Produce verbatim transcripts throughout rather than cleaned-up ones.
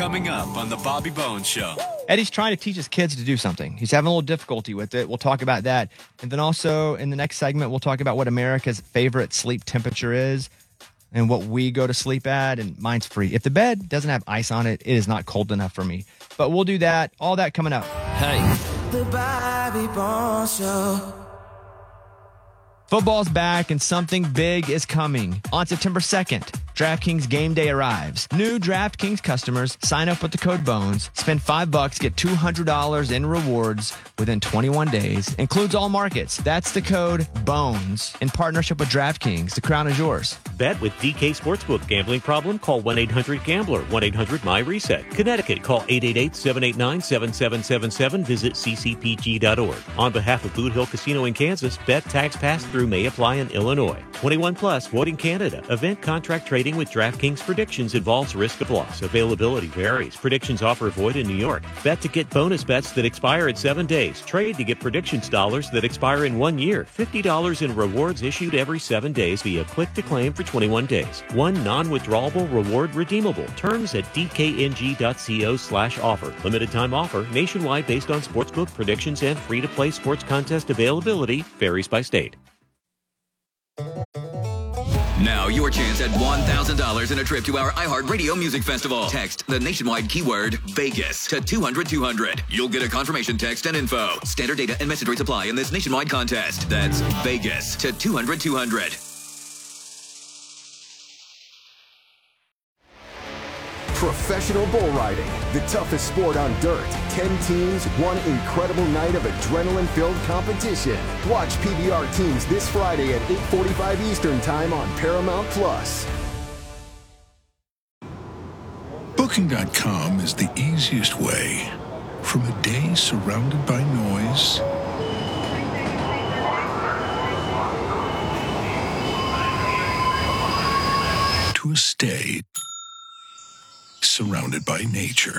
coming up on The Bobby Bones Show. Eddie's trying to teach his kids to do something. He's having a little difficulty with it. We'll talk about that. And then also in the next segment, we'll talk about what America's favorite sleep temperature is and what we go to sleep at. And mine's free. If the bed doesn't have ice on it, it is not cold enough for me. But we'll do that. All that coming up. Hey. The Bobby Bones Show. Football's back and something big is coming. On September second, DraftKings Game Day arrives. New DraftKings customers sign up with the code BONES, spend five bucks, get two hundred dollars in rewards within twenty-one days. Includes all markets. That's the code BONES in partnership with DraftKings. The crown is yours. Bet with D K Sportsbook. Gambling problem? Call one eight hundred gambler, one eight hundred my reset. Connecticut, call eight eight eight, seven eight nine, seven seven seven seven. Visit c c p g dot org. On behalf of Boot Hill Casino in Kansas, bet tax pass-through may apply in Illinois. twenty-one plus, vote in Canada. Event contract trading with DraftKings Predictions involves risk of loss. Availability varies. Predictions offer void in New York. Bet to get bonus bets that expire in seven days. Trade to get predictions dollars that expire in one year. fifty dollars in rewards issued every seven days via click to claim for twenty-one days. One non-withdrawable reward redeemable. Terms at d k n g dot co slash offer. Limited time offer. Nationwide based on sportsbook predictions and free-to-play sports contest availability. Varies by state. Now your chance at one thousand dollars in a trip to our iHeartRadio Music Festival. Text the nationwide keyword Vegas to two hundred two hundred. You'll get a confirmation text and info. Standard data and message rates apply in this nationwide contest. That's Vegas to two hundred two hundred. Professional bull riding, the toughest sport on dirt. Ten teams, one incredible night of adrenaline-filled competition. Watch P B R teams this Friday at eight forty-five Eastern Time on Paramount Plus. Booking dot com is the easiest way from a day surrounded by noise to a stay surrounded by nature.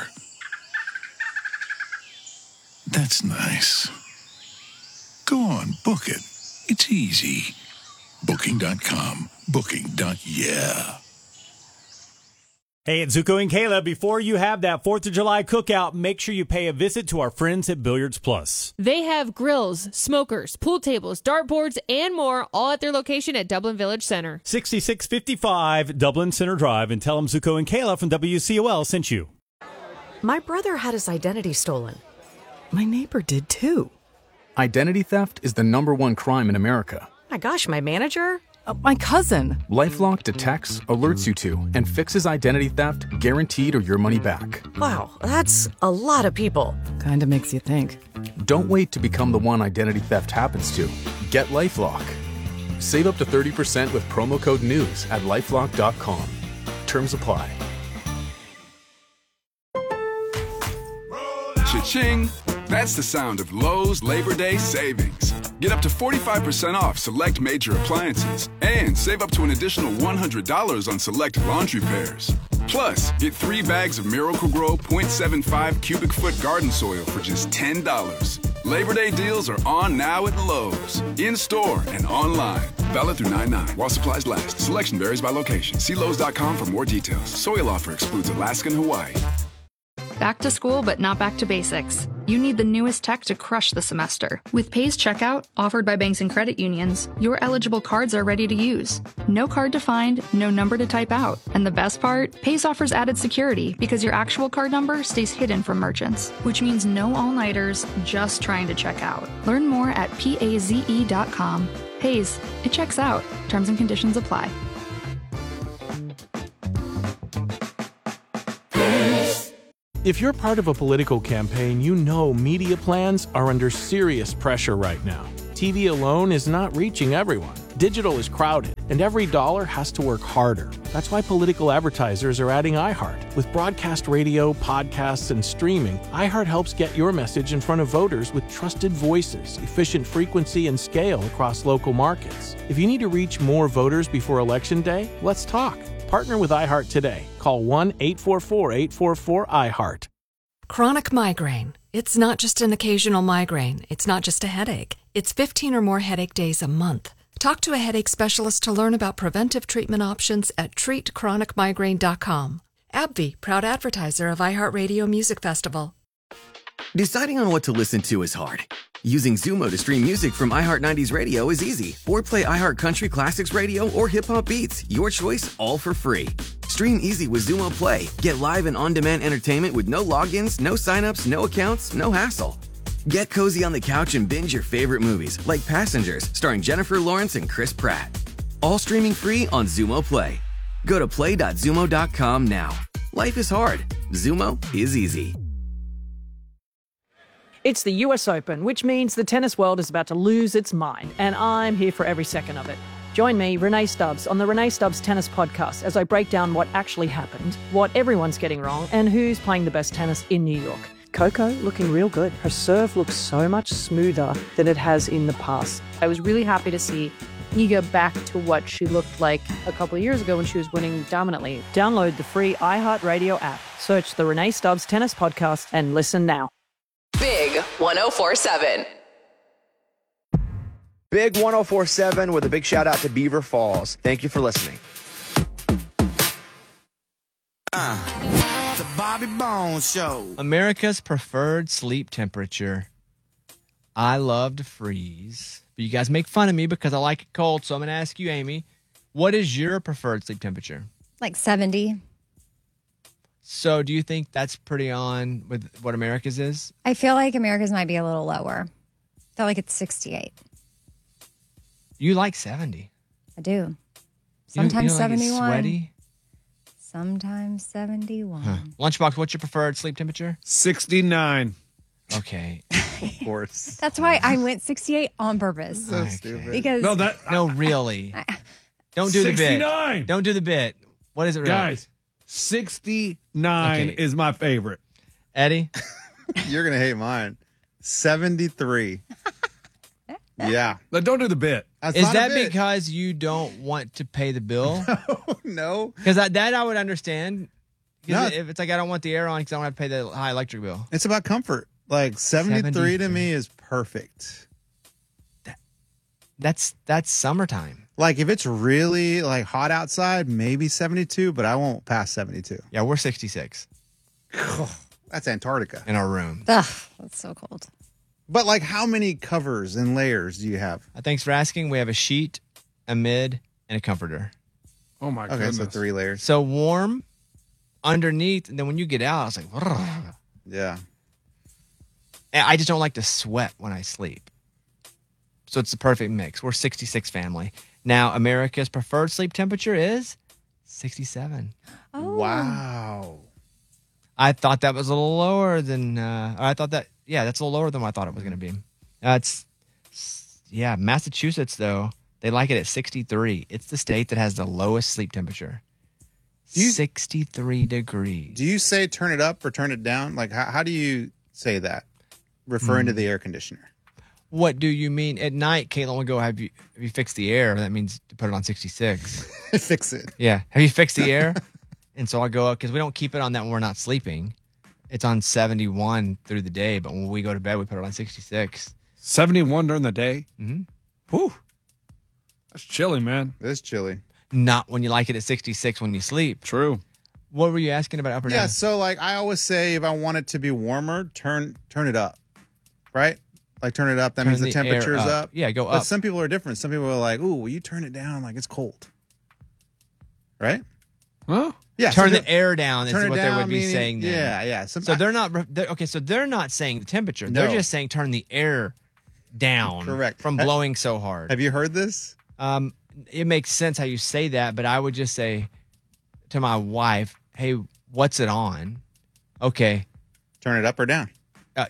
That's nice. Go on, book it. It's easy. Booking dot com. Booking. Yeah. Hey, it's Zuko and Kayla. Before you have that fourth of July cookout, make sure you pay a visit to our friends at Billiards Plus. They have grills, smokers, pool tables, dartboards, and more, all at their location at Dublin Village Center. sixty-six fifty-five Dublin Center Drive, and tell them Zuko and Kayla from W C O L sent you. My brother had his identity stolen. My neighbor did too. Identity theft is the number one crime in America. My gosh, my manager? Uh, my cousin. LifeLock detects, alerts you to, and fixes identity theft guaranteed or your money back. Wow, that's a lot of people. Kinda makes you think. Don't wait to become the one identity theft happens to. Get LifeLock. Save up to thirty percent with promo code NEWS at lifelock dot com. Terms apply. Cha-ching! That's the sound of Lowe's Labor Day savings. Get up to forty-five percent off select major appliances and save up to an additional one hundred dollars on select laundry pairs. Plus, get three bags of Miracle-Gro point seven five cubic foot garden soil for just ten dollars. Labor Day deals are on now at Lowe's, in-store and online. Valid through nine nine while supplies last. Selection varies by location. See Lowe's dot com for more details. Soil offer excludes Alaska and Hawaii. Back to school, but not back to basics. You need the newest tech to crush the semester. With Pays Checkout, offered by banks and credit unions, your eligible cards are ready to use. No card to find, no number to type out. And the best part? Pays offers added security because your actual card number stays hidden from merchants, which means no all-nighters, just trying to check out. Learn more at paze dot com. Pays, it checks out. Terms and conditions apply. If you're part of a political campaign, you know media plans are under serious pressure right now. T V alone is not reaching everyone. Digital is crowded, and every dollar has to work harder. That's why political advertisers are adding iHeart. With broadcast radio, podcasts, and streaming, iHeart helps get your message in front of voters with trusted voices, efficient frequency, and scale across local markets. If you need to reach more voters before Election Day, let's talk. Partner with iHeart today. Call one eight four four, eight four four, iHeart. Chronic migraine. It's not just an occasional migraine. It's not just a headache. It's fifteen or more headache days a month. Talk to a headache specialist to learn about preventive treatment options at treat chronic migraine dot com. AbbVie, proud advertiser of iHeartRadio Music Festival. Deciding on what to listen to is hard. Using Zumo to stream music from iHeart nineties Radio is easy. Or play iHeart Country Classics Radio or Hip Hop Beats. Your choice, all for free. Stream easy with Zumo Play. Get live and on-demand entertainment with no logins, no signups, no accounts, no hassle. Get cozy on the couch and binge your favorite movies, like Passengers, starring Jennifer Lawrence and Chris Pratt. All streaming free on Zumo Play. Go to play dot zumo dot com now. Life is hard. Zumo is easy. It's the U S Open, which means the tennis world is about to lose its mind, and I'm here for every second of it. Join me, Renee Stubbs, on the Renee Stubbs Tennis Podcast as I break down what actually happened, what everyone's getting wrong, and who's playing the best tennis in New York. Coco looking real good. Her serve looks so much smoother than it has in the past. I was really happy to see Iga back to what she looked like a couple of years ago when she was winning dominantly. Download the free iHeartRadio app, search the Renee Stubbs Tennis Podcast, and listen now. Big one oh four seven. Big one oh four seven with a big shout out to Beaver Falls. Thank you for listening. Uh, the Bobby Bones Show. America's preferred sleep temperature. I love to freeze. But you guys make fun of me because I like it cold. So I'm going to ask you, Amy, what is your preferred sleep temperature? Like seventy. So do you think that's pretty on with what America's is? I feel like America's might be a little lower. I feel like it's sixty-eight. You like seventy? I do. You don't- Sometimes you don't like it seventy-one. sweaty? Sometimes seventy-one. Huh. Lunchbox, what's your preferred sleep temperature? sixty-nine. Okay. Of course. That's why I went sixty-eight on purpose. So stupid. Because No, that- No, really. Don't do the bit. sixty-nine. Don't do the bit. What is it really? Guys, sixty-nine Okay. is my favorite. Eddie? You're going to hate mine. seventy-three. Yeah. But don't do the bit. That's Is not a that bit. because you don't want to pay the bill? No. Because that, that I would understand. 'Cause No. if it's like I don't want the air on because I don't have to pay the high electric bill. It's about comfort. Like seventy-three, to seventy-three. me is perfect. That's that's summertime. Like if it's really like hot outside, maybe seventy-two, but I won't pass seventy-two. Yeah, we're sixty-six That's Antarctica. in our room. Ugh, that's so cold. But like how many covers and layers do you have? Uh, thanks for asking. We have a sheet, a mid, and a comforter. Oh my Okay, goodness. so three layers. So warm underneath, and then when you get out, it's like, "Brrr." Yeah. And I just don't like to sweat when I sleep. So it's the perfect mix. We're sixty-six family. Now, America's preferred sleep temperature is sixty-seven. Oh. Wow. I thought that was a little lower than, uh, I thought that, yeah, that's a little lower than what I thought it was going to be. Uh, it's, yeah, Massachusetts, though, they like it at sixty-three. It's the state that has the lowest sleep temperature. you- sixty-three degrees. Do you say turn it up or turn it down? Like how, how do you say that? Referring to Mm. the air conditioner. What do you mean? At night, Caitlin will go, have you, have you fixed the air? That means to put it on sixty-six. Fix it. Yeah. Have you fixed the air? And so I go up because we don't keep it on that when we're not sleeping. It's on seventy-one through the day, but when we go to bed, we put it on sixty-six. seventy-one during the day? Mm-hmm. Whew. That's chilly, man. It is chilly. Not when you like it at sixty-six when you sleep. True. What were you asking about up or Yeah, down? so like I always say if I want it to be warmer, turn turn it up. Right? Like turn it up. That Turn means the, the air temperature is up. up. Yeah, go But up. some people are different. Some people are like, ooh, will you turn it down like it's cold? Right? Huh? Yeah. Turn so the air down is turn it what they down, would be meaning- saying then. Yeah, yeah. Some- So they're not, they're, okay, so they're not saying the temperature. They're No. just saying turn the air down. Correct. From Ha- blowing so hard. Have you heard this? Um, it makes sense how you say that, but I would just say to my wife, hey, what's it on? Okay. Turn it up or down? Uh,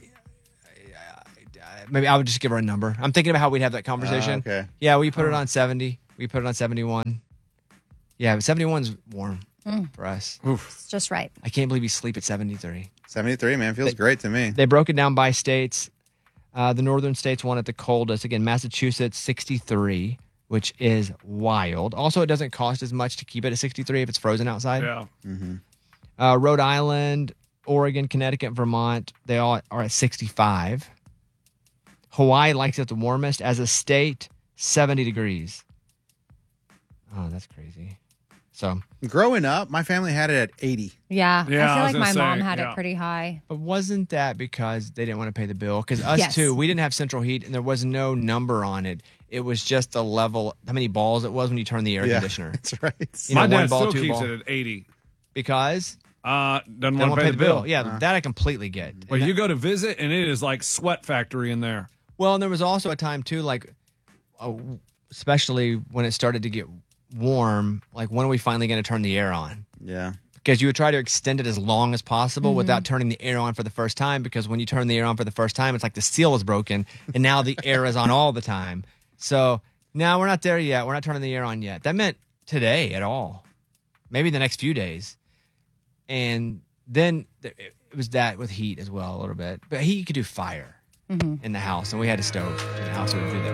maybe I would just give her a number. I'm thinking about how we'd have that conversation. Uh, okay. Yeah, we put it on seventy. We put it on seventy-one. Yeah, but seventy-one's warm Mm. for us. It's just right. I can't believe you sleep at seventy-three. seventy-three, man. Feels They- great to me. They broke it down by states. Uh, the northern states want it the coldest. Again, Massachusetts, sixty-three, which is wild. Also, it doesn't cost as much to keep it at sixty-three if it's frozen outside. Yeah. Mm-hmm. Uh, Rhode Island, Oregon, Connecticut, Vermont, they all are at sixty-five. Hawaii likes it the warmest. As a state, seventy degrees. Oh, that's crazy. So growing up, my family had it at eighty. Yeah, Yeah, I I feel was like my gonna mom say, had yeah. it pretty high. But wasn't that because they didn't want to pay the bill? Because us Yes. too, we didn't have central heat and there was no number on it. It was just the level, how many balls it was when you turn the air Yeah, conditioner. That's right. You know, My one dad ball, still two keeps ball. it at eighty. Because Uh, doesn't they want won't to pay the bill. Yeah, Uh. that I completely get. Well, you go to visit, and it is like sweat factory in there. Well, and there was also a time too, like, uh, especially when it started to get warm, like when are we finally going to turn the air on? Yeah. Because you would try to extend it as long as possible Mm-hmm. without turning the air on for the first time. Because when you turn the air on for the first time, it's like the seal is broken, and now the air is on all the time. So now we're not there yet. We're not turning the air on yet. That meant today at all, maybe the next few days, and then th- it was that with heat as well a little bit. But heat you could do fire Mhm. in the house, and we had a stove in the house, so we would do that.